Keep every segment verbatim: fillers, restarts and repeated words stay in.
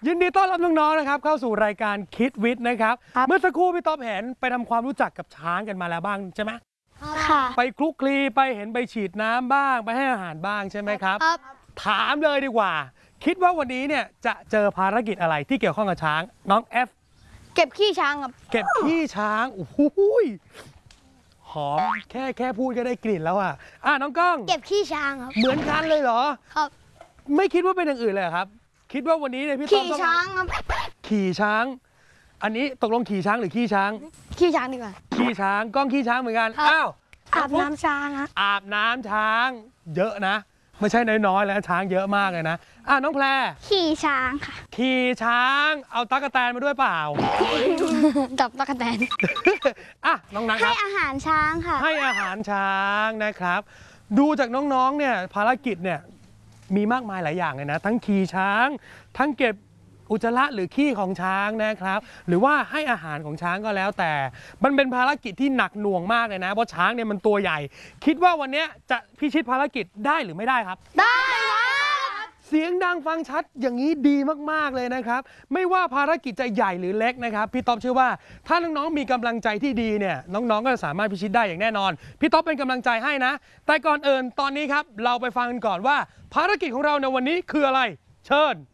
ยินดีต้อนรับน้องๆนะครับเข้าสู่รายการคิดวิทย์นะครับเมื่อสักครู่พี่ต๊อบเห็นไปทำความรู้จักกับช้างกันมาแล้วบ้างใช่ไหมค่ะไปคลุกคลีไปเห็นไปฉีดน้ำบ้างไปให้อาหารบ้างใช่ไหมครับถามเลยดีกว่าคิดว่าวันนี้เนี่ยจะเจอภารกิจอะไรที่เกี่ยวข้องกับช้างน้องเอฟเก็บขี้ช้างครับเก็บขี้ช้างโอ้โหหอมแค่แค่พูดก็ได้กลิ่นแล้วอ่ะอ่ะน้องก้องเก็บขี้ช้างครับเหมือนกันเลยเหรอครับไม่คิดว่าเป็นอย่างอื่นเลยครับคิดว่าวันนี้เนี่ยพี่ต้องขี่ช้างครับขี่ช้างอันนี้ตกลงขี่ช้างหรือขี้ช้างขี้ช้างดีกว่าขี้ช้างก้องขี้ช้างเหมือนกันอ้าวอาบน้ำช้างฮะอาบน้ำช้างเยอะนะไม่ใช่น้อยๆแล้วช้างเยอะมากเลยนะอ่ะน้องแพรขี่ช้างค่ะขี่ช้างเอาตั๊กแตนมาด้วยเปล่าจับตั๊กแตนอ่ะน้องนัทให้อาหารช้างค่ะให้อาหารช้างนะครับดูจากน้องๆเนี่ยภารกิจเนี่ยมีมากมายหลายอย่างเลยนะทั้งขี่ช้างทั้งเก็บอุจจาระหรือขี้ของช้างนะครับหรือว่าให้อาหารของช้างก็แล้วแต่มันเป็นภารกิจที่หนักหน่วงมากเลยนะเพราะช้างเนี่ยมันตัวใหญ่คิดว่าวันนี้จะพิชิตภารกิจได้หรือไม่ได้ครับได้ครับเสียงดังฟังชัดอย่างนี้ดีมากๆเลยนะครับไม่ว่าภารกิจจะใหญ่หรือเล็กนะครับพี่ต๊อบเชื่อว่าถ้าน้องๆมีกำลังใจที่ดีเนี่ยน้องๆก็จะสามารถพิชิตได้อย่างแน่นอนพี่ต๊อบเป็นกำลังใจให้นะแต่ก่อนอื่นตอนนี้ครับเราไปฟังกันก่อนว่าภารกิจของเราในวันนี้คืออะไรเชิญ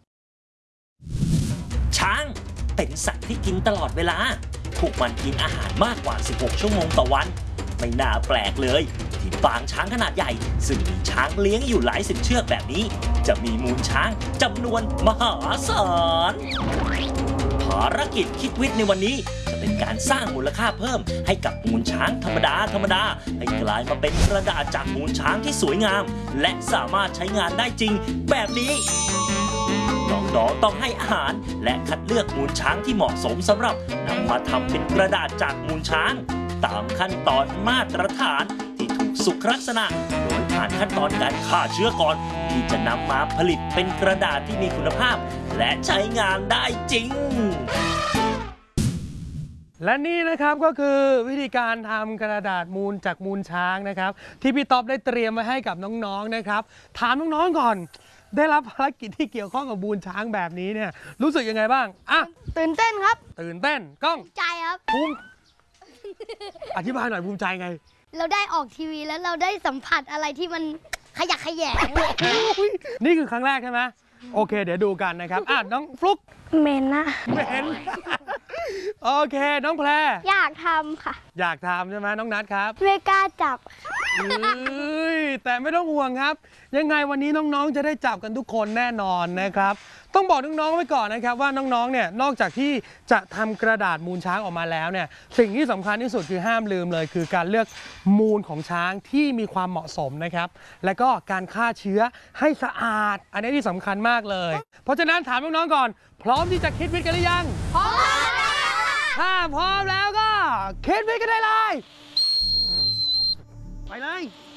ช้างเป็นสัตว์ที่กินตลอดเวลาพวกมันกินอาหารมากกว่าสิบหกชั่วโมงต่อวันไม่น่าแปลกเลยที่ปางช้างขนาดใหญ่ซึ่งมีช้างเลี้ยงอยู่หลายสิบเชือกแบบนี้จะมีมูลช้างจำนวนมหาศาลภารกิจคิดวิทย์ในวันนี้จะเป็นการสร้างมูลค่าเพิ่มให้กับมูลช้างธรรมดาธรรมดาให้กลายมาเป็นกระดาษจากมูลช้างที่สวยงามและสามารถใช้งานได้จริงแบบนี้น้องๆต้องให้อาหารและคัดเลือกมูลช้างที่เหมาะสมสำหรับนำมาทำเป็นกระดาษจากมูลช้างตามขั้นตอนมาตรฐานที่ถูกสุขลักษณะโดยผ่านขั้นตอนการฆ่าเชื้อก่อนที่จะนำมาผลิตเป็นกระดาษที่มีคุณภาพและใช้งานได้จริงและนี่นะครับก็คือวิธีการทำกระดาษมูลจากมูลช้างนะครับที่พี่ต๊อบได้เตรียมไว้ให้กับน้องๆนะครับถามน้องๆก่อนได้รับภารกิจที่เกี่ยวข้องกับมูลช้างแบบนี้เนี่ยรู้สึกยังไงบ้างอ่ะตื่นเต้นครับตื่นเต้นก้องใจครับภูมิอธิบายหน่อยภูมิใจไงเราได้ออกทีวีแล้วเราได้สัมผัสอะไรที่มันขยักขยงนี่คือครั้งแรกใช่ไหมโอเคเดี๋ยวดูกันนะครับอ่ะน้องฟลุ๊กเมนนะเมนโอเคน้องแพรอยากทำค่ะอยากทำใช่ไหมน้องนัทครับไม่กล้าจับเอ้ยแต่ไม่ต้องห่วงครับยังไงวันนี้น้องๆจะได้จับกันทุกคนแน่นอนนะครับต้องบอกน้องๆไว้ก่อนนะครับว่าน้องๆเนี่ยนอกจากที่จะทำกระดาษมูลช้างออกมาแล้วเนี่ยสิ่งที่สำคัญที่สุดคือห้ามลืมเลยคือการเลือกมูลของช้างที่มีความเหมาะสมนะครับและก็การฆ่าเชื้อให้สะอาดอันนี้ที่สำคัญมากเลยเพราะฉะนั้นถามน้องๆก่อนพร้อมที่จะคิดวิทย์กันหรือยังพร้อมถ้าพร้อมแล้วก็คิดวิทย์กันได้เลยไปเลย